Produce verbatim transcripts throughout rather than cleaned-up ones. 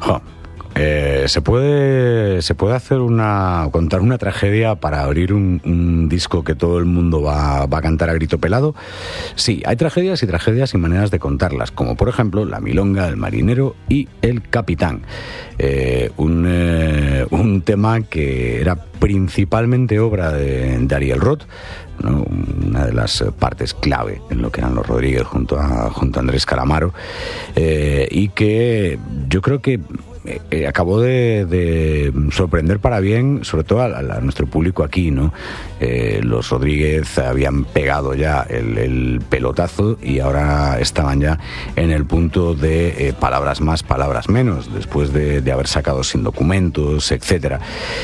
Jo. Eh, se puede se puede hacer una contar una tragedia para abrir un, un disco que todo el mundo va, va a cantar a grito pelado. Sí, hay tragedias y tragedias y maneras de contarlas, como por ejemplo La Milonga, El Marinero y El Capitán, eh, un, eh, un tema que era principalmente obra de, de Ariel Roth, ¿no? Una de las partes clave en lo que eran los Rodríguez junto a, junto a Andrés Calamaro, eh, y que yo creo que Eh, acabó de, de sorprender para bien, sobre todo a, a nuestro público aquí, ¿no? Eh, los Rodríguez habían pegado ya el, el pelotazo y ahora estaban ya en el punto de eh, palabras más, palabras menos, después de, de haber sacado Sin Documentos, etcétera.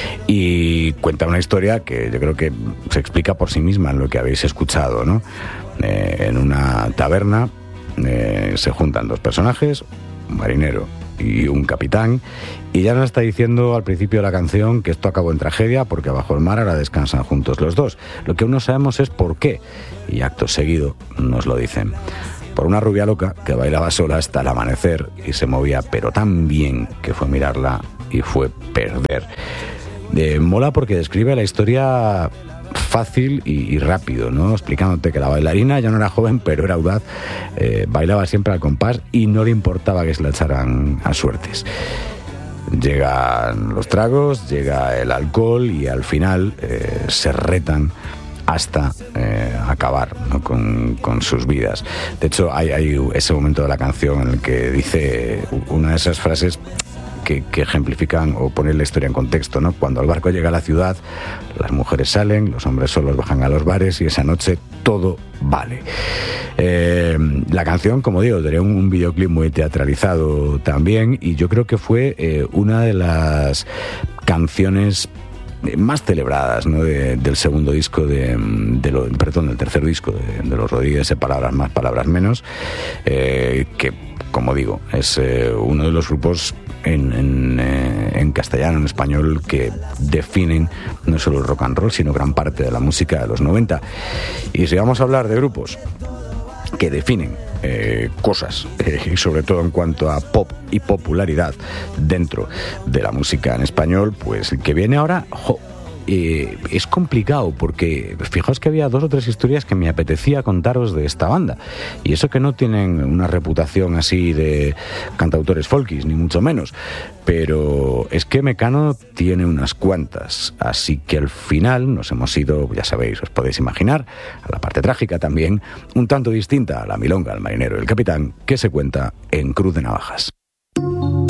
Y cuenta una historia que yo creo que se explica por sí misma en lo que habéis escuchado, ¿no? Eh, en una taberna eh, se juntan dos personajes, un marinero y un capitán, y ya nos está diciendo al principio de la canción que esto acabó en tragedia porque bajo el mar ahora descansan juntos los dos. Lo que aún no sabemos es por qué, y acto seguido nos lo dicen. Por una rubia loca que bailaba sola hasta el amanecer y se movía pero tan bien que fue mirarla y fue perder. Eh, mola porque describe la historia fácil y, y rápido, ¿no? Explicándote que la bailarina ya no era joven, pero era audaz, eh, bailaba siempre al compás y no le importaba que se la echaran a suertes. Llegan los tragos, llega el alcohol y al final eh, se retan hasta eh, acabar, ¿no? con, con sus vidas. De hecho, hay, hay ese momento de la canción en el que dice una de esas frases Que, que ejemplifican o ponen la historia en contexto, ¿no? Cuando el barco llega a la ciudad, las mujeres salen, los hombres solos bajan a los bares y esa noche todo vale. Eh, la canción, como digo, tenía un, un videoclip muy teatralizado también y yo creo que fue eh, una de las canciones más celebradas, ¿no? de, del segundo disco de, de lo, perdón, del tercer disco de, de los Rodríguez, de Palabras Más, Palabras Menos, eh, que, como digo, es eh, uno de los grupos en, en, eh, en castellano, en español, que definen no solo el rock and roll, sino gran parte de la música de los noventa. Y si vamos a hablar de grupos que definen eh, cosas, eh, sobre todo en cuanto a pop y popularidad dentro de la música en español, pues el que viene ahora, jo, eh, es complicado porque fijaos que había dos o tres historias que me apetecía contaros de esta banda, y eso que no tienen una reputación así de cantautores folkis, ni mucho menos, pero es que Mecano tiene unas cuantas, así que al final nos hemos ido, ya sabéis, os podéis imaginar, a la parte trágica también, un tanto distinta a La Milonga, El Marinero y El Capitán, que se cuenta en Cruz de Navajas.